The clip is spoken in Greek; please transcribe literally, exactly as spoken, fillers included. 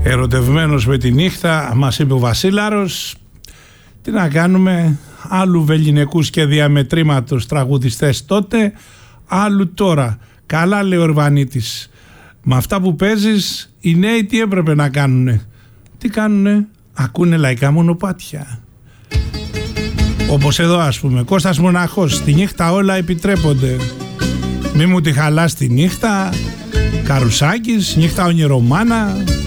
Ερωτευμένος με τη νύχτα, μας είπε ο Βασίλαρος. Τι να κάνουμε, άλλου βεληνικούς και διαμετρήματος τραγουδιστές τότε, άλλου τώρα. Καλά, λέει ο Ορβανίτης. Με αυτά που παίζεις, οι νέοι τι έπρεπε να κάνουνε? Τι κάνουνε? Ακούνε λαϊκά μονοπάτια. Όπως εδώ, ας πούμε, Κώστας Μοναχός, τη νύχτα όλα επιτρέπονται. Μη μου τη χαλάς τη νύχτα. Καρουσάκης, νύχτα ονειρομάνα.